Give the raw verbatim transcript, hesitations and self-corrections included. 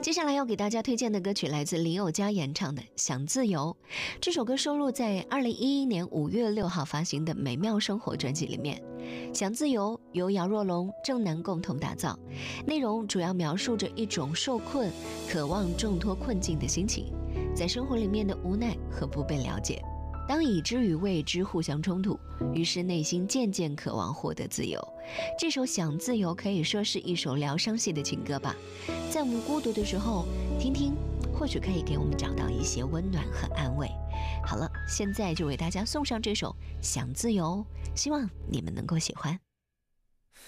接下来要给大家推荐的歌曲来自林宥嘉演唱的《想自由》，这首歌收录在二零一一年五月六号发行的《美妙生活》专辑里面。《想自由》由姚若龙、郑楠共同打造，内容主要描述着一种受困、渴望挣脱困境的心情，在生活里面的无奈和不被了解。当已知与未知互相冲突，于是内心渐渐渴望获得自由。这首《想自由》可以说是一首疗伤系的情歌吧，在我们孤独的时候听听，或许可以给我们找到一些温暖和安慰。好了，现在就为大家送上这首《想自由》，希望你们能够喜欢。